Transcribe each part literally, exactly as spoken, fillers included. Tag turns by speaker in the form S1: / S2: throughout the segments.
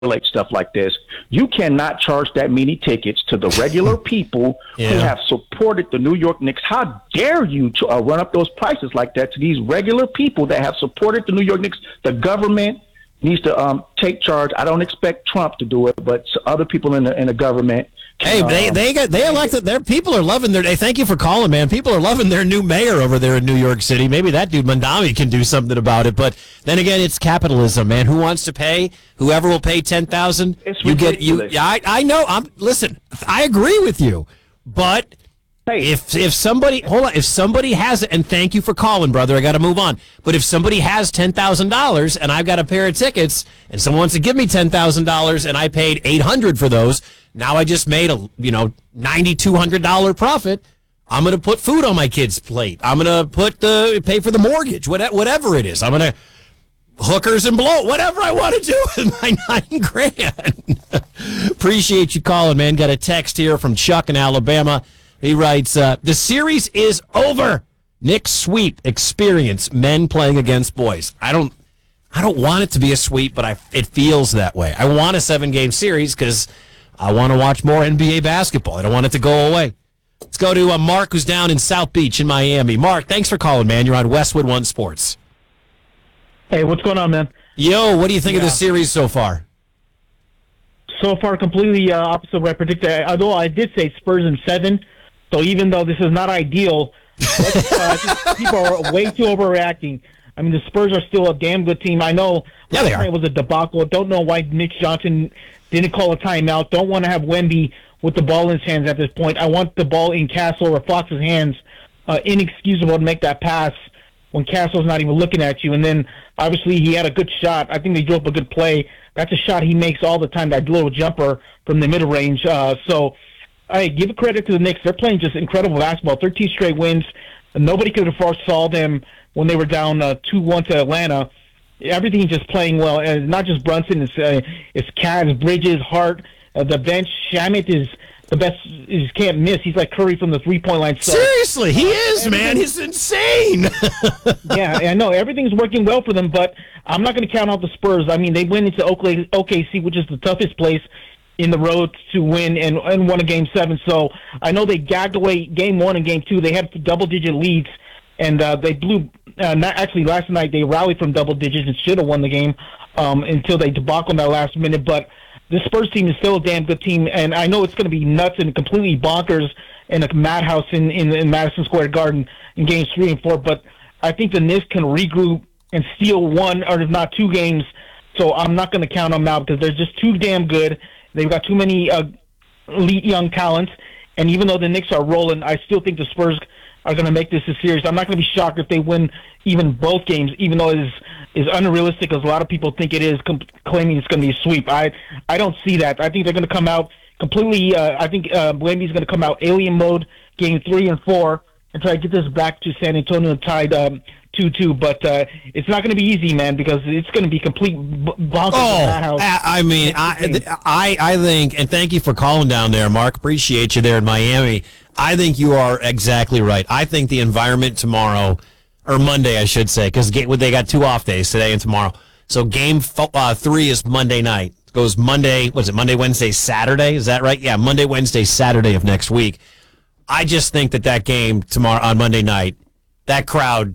S1: regulate stuff like this. You cannot charge that many tickets to the regular people
S2: yeah.
S1: who have supported the New York Knicks. How dare you to, uh, run up those prices like that to these regular people that have supported the New York Knicks? The government needs to um, take charge. I don't expect Trump to do it, but other people in the in the government.
S2: Hey, they they got they elected their people are loving their. Hey, thank you for calling, man. People are loving their new mayor over there in New York City. Maybe that dude Mandami can do something about it. But then again, it's capitalism, man. Who wants to pay? Whoever will pay ten thousand.
S1: You
S2: get you. Yeah, I I know. I'm listen. I agree with you, but.
S1: Hey.
S2: If if somebody hold on, if somebody has it, and thank you for calling, brother, I got to move on. But if somebody has ten thousand dollars and I've got a pair of tickets, and someone wants to give me ten thousand dollars, and I paid eight hundred for those, now I just made a you know ninety two hundred dollar profit. I'm gonna put food on my kid's plate. I'm gonna put the pay for the mortgage, whatever whatever it is. I'm gonna hookers and blow whatever I want to do with my nine grand. Appreciate you calling, man. Got a text here from Chuck in Alabama. He writes, uh, the series is over. Knicks sweep experience, men playing against boys. I don't I don't want it to be a sweep, but I, it feels that way. I want a seven-game series because I want to watch more N B A basketball. I don't want it to go away. Let's go to uh, Mark, who's down in South Beach in Miami. Mark, thanks for calling, man. You're on Westwood One Sports.
S3: Hey, what's going on, man?
S2: Yo, what do you think
S3: yeah.
S2: of the series so far?
S3: So far, completely uh, opposite of what I predicted. Although I did say Spurs in seven. So even though this is not ideal, uh, I think people are way too overreacting. I mean, the Spurs are still a damn good team. I know
S2: yeah,
S3: last
S2: they are.
S3: night was a debacle. Don't know why Nick Johnson didn't call a timeout. Don't want to have Wemby with the ball in his hands at this point. I want the ball in Castle or Fox's hands. Uh, inexcusable to make that pass when Castle's not even looking at you. And then, obviously, he had a good shot. I think they drove a good play. That's a shot he makes all the time, that little jumper from the mid-range. Uh, so... I give credit to the Knicks. They're playing just incredible basketball. thirteen straight wins. Nobody could have foresaw them when they were down uh, two one to Atlanta. Everything's just playing well. And not just Brunson. It's, uh, it's Cavs, Bridges, Hart. Uh, the bench, Shamet is the best. He can't miss. He's like Curry from the three-point line. So,
S2: Seriously, he
S3: uh,
S2: is, man. He's insane.
S3: yeah, I know. Everything's working well for them, but I'm not going to count out the Spurs. I mean, they went into O K C, which is the toughest place in the road to win and, and won a game seven. So I know they gagged away game one and game two. They had double-digit leads, and uh, they blew uh, – not actually last night they rallied from double digits and should have won the game um, until they debacled in that last minute. But the Spurs team is still a damn good team, and I know it's going to be nuts and completely bonkers in a madhouse in, in, in Madison Square Garden in games three and four. But I think the Knicks can regroup and steal one or if not two games. So I'm not going to count them out because they're just too damn good. They've got too many uh, elite young talents, and even though the Knicks are rolling, I still think the Spurs are going to make this a series. I'm not going to be shocked if they win even both games, even though it is, is unrealistic as a lot of people think it is, com- claiming it's going to be a sweep. I I don't see that. I think they're going to come out completely uh, – I think uh, Wemby's going to come out alien mode game three and four and try to get this back to San Antonio tied um, two two, but uh, it's not going to be easy, man, because it's going to be complete b- bonkers.
S2: Oh,
S3: in that house.
S2: I I mean, I, I, I think, and thank you for calling down there, Mark. Appreciate you there in Miami. I think you are exactly right. I think the environment tomorrow, or Monday, I should say, because they got two off days today and tomorrow. So game fo- uh, three is Monday night. It goes Monday, was it Monday, Wednesday, Saturday? Is that right? Yeah, Monday, Wednesday, Saturday of next week. I just think that that game tomorrow on Monday night, that crowd,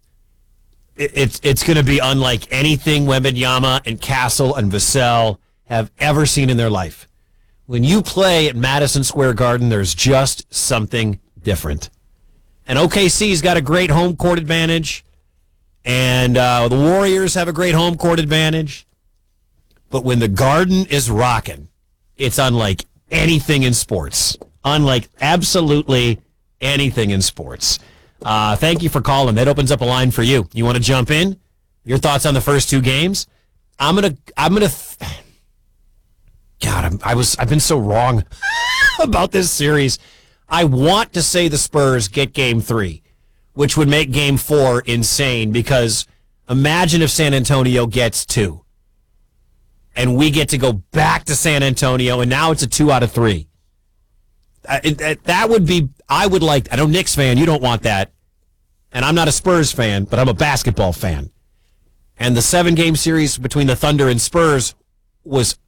S2: It's it's going to be unlike anything Wembanyama and Castle and Vassell have ever seen in their life. When you play at Madison Square Garden, there's just something different. And O K C's got a great home court advantage, and uh, the Warriors have a great home court advantage. But when the Garden is rocking, it's unlike anything in sports. Unlike absolutely anything in sports. Uh, thank you for calling. That opens up a line for you. You want to jump in? Your thoughts on the first two games? I'm gonna. I'm gonna. Th- God, I'm, I was. I've been so wrong about this series. I want to say the Spurs get game three, which would make game four insane. Because imagine if San Antonio gets two, and we get to go back to San Antonio, and now it's a two out of three. Uh, it, it, that would be, I would like, I know Knicks fan, you don't want that. And I'm not a Spurs fan, but I'm a basketball fan. And the seven-game series between the Thunder and Spurs was